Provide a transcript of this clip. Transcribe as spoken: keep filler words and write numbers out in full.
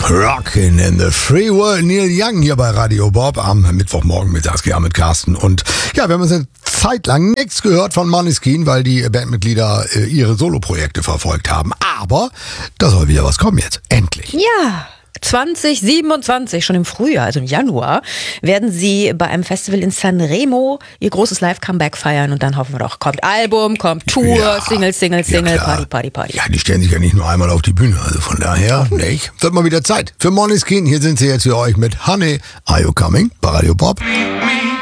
Rockin' in the Free World. Neil Young hier bei Radio Bob am Mittwochmorgen Mittagsgern mit Carsten. Und ja, wir haben uns eine Zeit lang nichts gehört von Måneskin, weil die Bandmitglieder äh, ihre Soloprojekte verfolgt haben. Aber da soll wieder was kommen jetzt. Endlich. Ja. zwanzig siebenundzwanzig, schon im Frühjahr, also im Januar, werden sie bei einem Festival in Sanremo ihr großes Live-Comeback feiern und dann hoffen wir doch, kommt Album, kommt Tour, Ja, Single, Single, Single, ja, Party, Party, Party. Ja, die stellen sich ja nicht nur einmal auf die Bühne, also von daher, nicht? Wird mal wieder Zeit für Måneskin. Hier sind sie jetzt für euch mit Honey, Are You Coming? Bei Radio Bob.